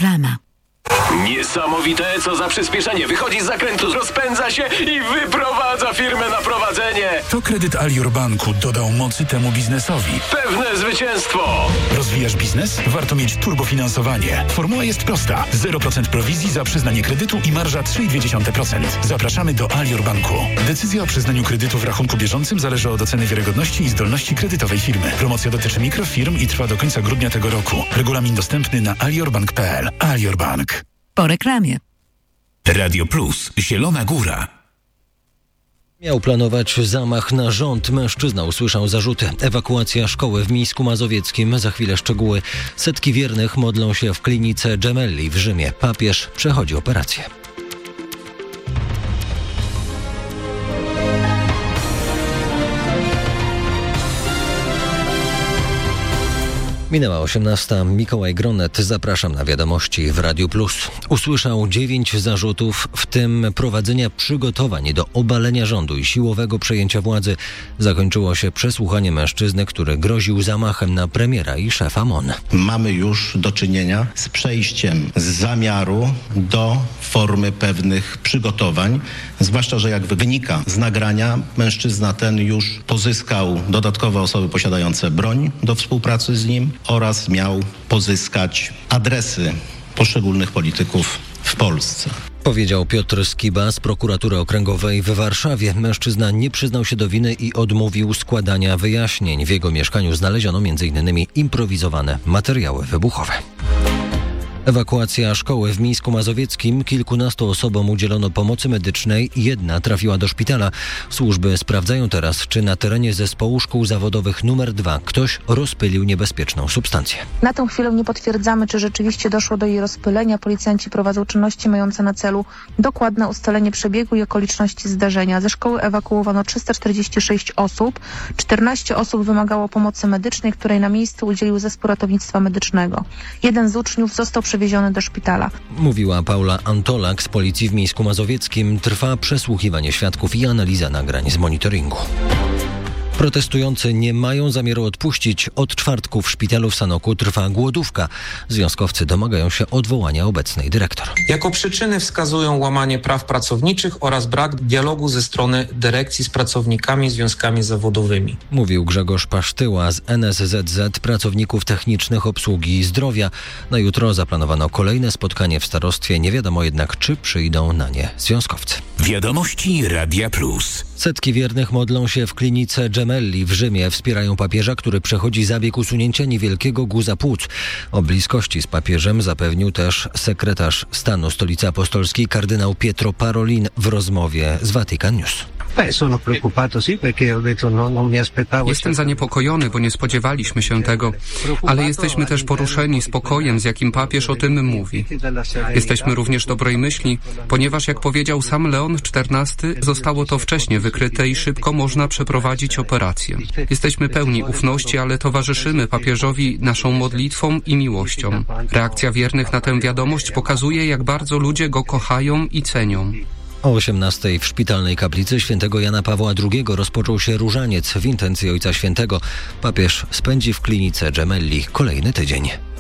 Reklama. Niesamowite, co za przyspieszenie. Wychodzi z zakrętu, rozpędza się i wyprowadza firmę na prowadzenie. To kredyt Alior Banku dodał mocy temu biznesowi. Pewne zwycięstwo. Rozwijasz biznes? Warto mieć turbofinansowanie. Formuła jest prosta. 0% prowizji za przyznanie kredytu i marża 3,2%. Zapraszamy do Alior Banku. Decyzja o przyznaniu kredytu w rachunku bieżącym zależy od oceny wiarygodności i zdolności kredytowej firmy. Promocja dotyczy mikrofirm i trwa do końca grudnia tego roku. Regulamin dostępny na aliorbank.pl. Alior Bank. Po reklamie. Radio Plus, Zielona Góra. Miał planować zamach na rząd. Mężczyzna usłyszał zarzuty. Ewakuacja szkoły w Mińsku Mazowieckim. Za chwilę szczegóły. Setki wiernych modlą się w klinice Gemelli w Rzymie. Papież przechodzi operację. Minęła 18. Mikołaj Gronet. Zapraszam na wiadomości w Radiu Plus. Usłyszał 9 zarzutów, w tym prowadzenia przygotowań do obalenia rządu i siłowego przejęcia władzy. Zakończyło się przesłuchanie mężczyzny, który groził zamachem na premiera i szefa MON. Mamy już do czynienia z przejściem z zamiaru do formy pewnych przygotowań. Zwłaszcza, że jak wynika z nagrania, mężczyzna ten już pozyskał dodatkowe osoby posiadające broń do współpracy z nim oraz miał pozyskać adresy poszczególnych polityków w Polsce. Powiedział Piotr Skiba z prokuratury okręgowej w Warszawie. Mężczyzna nie przyznał się do winy i odmówił składania wyjaśnień. W jego mieszkaniu znaleziono m.in. improwizowane materiały wybuchowe. Ewakuacja szkoły w Mińsku Mazowieckim. Kilkunastu osobom udzielono pomocy medycznej. Jedna trafiła do szpitala. Służby sprawdzają teraz, czy na terenie zespołu szkół zawodowych numer 2 ktoś rozpylił niebezpieczną substancję. Na tę chwilę nie potwierdzamy, czy rzeczywiście doszło do jej rozpylenia. Policjanci prowadzą czynności mające na celu dokładne ustalenie przebiegu i okoliczności zdarzenia. Ze szkoły ewakuowano 346 osób. 14 osób wymagało pomocy medycznej, której na miejscu udzielił zespół ratownictwa medycznego. Jeden z uczniów został przewieziony do szpitala. Mówiła Paula Antolak z policji w Mińsku Mazowieckim. Trwa przesłuchiwanie świadków i analiza nagrań z monitoringu. Protestujący nie mają zamiaru odpuścić. Od czwartku w szpitalu w Sanoku trwa głodówka. Związkowcy domagają się odwołania obecnej dyrektor. Jako przyczyny wskazują łamanie praw pracowniczych oraz brak dialogu ze strony dyrekcji z pracownikami i związkami zawodowymi. Mówił Grzegorz Pasztyła z NSZZ Pracowników Technicznych Obsługi Zdrowia. Na jutro zaplanowano kolejne spotkanie w starostwie. Nie wiadomo jednak, czy przyjdą na nie związkowcy. Wiadomości Radia Plus. Setki wiernych modlą się w klinice Gemelli w Rzymie. Wspierają papieża, który przechodzi zabieg usunięcia niewielkiego guza płuc. O bliskości z papieżem zapewnił też sekretarz stanu Stolicy Apostolskiej kardynał Pietro Parolin w rozmowie z Vatican News. Jestem zaniepokojony, bo nie spodziewaliśmy się tego, ale jesteśmy też poruszeni spokojem, z jakim papież o tym mówi. Jesteśmy również dobrej myśli, ponieważ jak powiedział sam Leon XIV, zostało to wcześnie wykryte i szybko można przeprowadzić operację. Jesteśmy pełni ufności, ale towarzyszymy papieżowi naszą modlitwą i miłością. Reakcja wiernych na tę wiadomość pokazuje, jak bardzo ludzie go kochają i cenią. O 18:00 w szpitalnej kaplicy świętego Jana Pawła II rozpoczął się różaniec w intencji Ojca Świętego. Papież spędzi w klinice Gemelli kolejny tydzień.